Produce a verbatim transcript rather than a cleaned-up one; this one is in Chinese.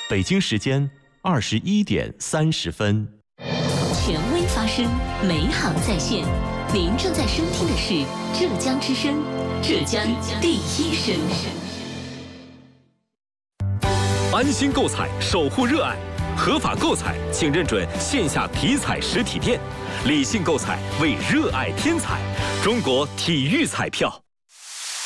北京时间二十一点三十分。 权威发声，美好在线。您正在收听的是浙江之声，浙江第一声。 安心购彩，守护热爱，合法购彩，请认准线下体彩实体店。理性购彩，为热爱添彩。中国体育彩票。